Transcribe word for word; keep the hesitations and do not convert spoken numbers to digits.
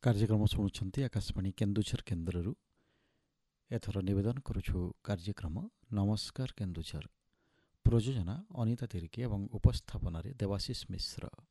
କାର୍ଯ୍ୟକ୍ରମ ଶୁଣୁଛନ୍ତି ଆକାଶବାଣୀ କେନ୍ଦୁଝର କେନ୍ଦ୍ରରୁ। ଏଥର ନିବେଦନ କରୁଛୁ କାର୍ଯ୍ୟକ୍ରମ ନମସ୍କାର କେନ୍ଦୁଝର। ପ୍ରଯୋଜନା ଅନିତା ତିର୍କି ଏବଂ ଉପସ୍ଥାପନାରେ ଦେବାଶିଷ ମିଶ୍ର।